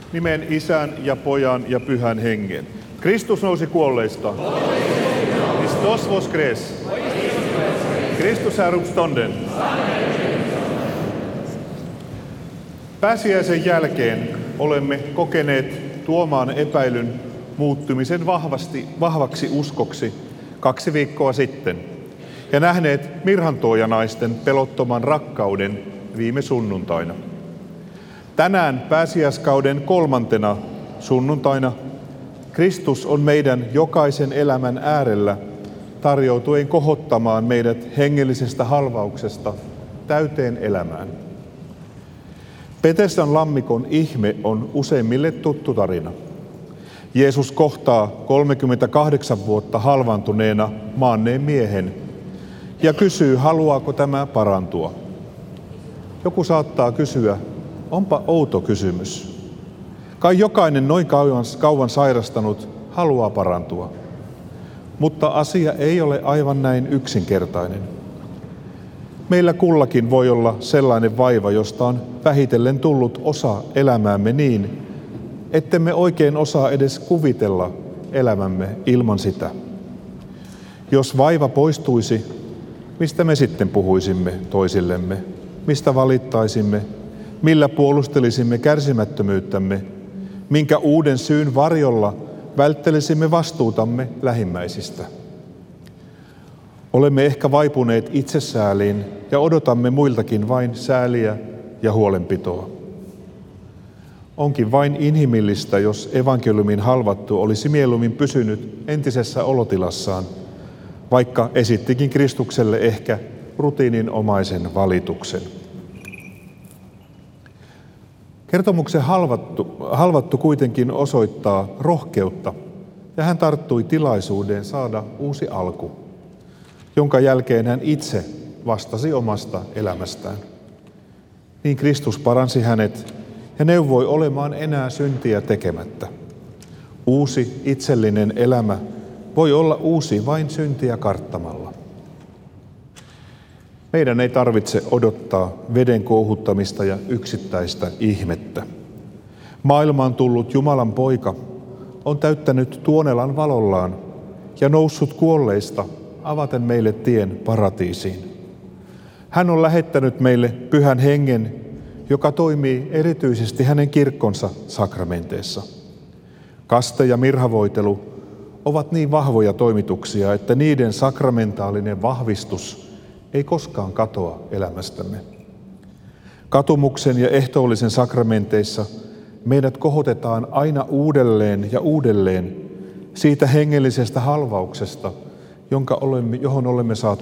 Nimen Isän ja Pojan ja Pyhän Hengen. Kristus nousi kuolleista. Christos voskres. Kristus är uppstånden. Pääsiäisen jälkeen olemme kokeneet Tuomaan epäilyn muuttumisen vahvaksi uskoksi 2 viikkoa sitten ja nähneet mirhantuojanaisten pelottoman rakkauden viime sunnuntaina. Tänään pääsiäiskauden 3. sunnuntaina Kristus on meidän jokaisen elämän äärellä tarjoutuen kohottamaan meidät hengellisestä halvauksesta täyteen elämään. Betesdan lammikon ihme on useimmille tuttu tarina. Jeesus kohtaa 38 vuotta halvaantuneena maanneen miehen ja kysyy, haluaako tämä parantua. Joku saattaa kysyä, onpa outo kysymys. Kai jokainen noin kauan sairastanut haluaa parantua. Mutta asia ei ole aivan näin yksinkertainen. Meillä kullakin voi olla sellainen vaiva, josta on vähitellen tullut osa elämäämme niin, ettemme oikein osaa edes kuvitella elämämme ilman sitä. Jos vaiva poistuisi, mistä me sitten puhuisimme toisillemme, mistä valittaisimme, millä puolustelisimme kärsimättömyyttämme, minkä uuden syyn varjolla välttelisimme vastuutamme lähimmäisistä. Olemme ehkä vaipuneet itsesääliin ja odotamme muiltakin vain sääliä ja huolenpitoa. Onkin vain inhimillistä, jos evankeliumin halvattu olisi mieluummin pysynyt entisessä olotilassaan, vaikka esittikin Kristukselle ehkä rutiininomaisen valituksen. Kertomuksen halvattu kuitenkin osoittaa rohkeutta, ja hän tarttui tilaisuuteen saada uusi alku, jonka jälkeen hän itse vastasi omasta elämästään. Niin Kristus paransi hänet ja neuvoi olemaan enää syntiä tekemättä. Uusi itsellinen elämä voi olla uusi vain syntiä karttamalla. Meidän ei tarvitse odottaa veden kuohuttamista ja yksittäistä ihmettä. Maailmaan tullut Jumalan poika on täyttänyt tuonelan valollaan ja noussut kuolleista avaten meille tien paratiisiin. Hän on lähettänyt meille Pyhän Hengen, joka toimii erityisesti hänen kirkkonsa sakramenteissa. Kaste ja mirhavoitelu ovat niin vahvoja toimituksia, että niiden sakramentaalinen vahvistus ei koskaan katoa elämästämme. Katumuksen ja ehtoollisen sakramenteissa meidät kohotetaan aina uudelleen ja uudelleen siitä hengellisestä halvauksesta, johon olemme saatuneet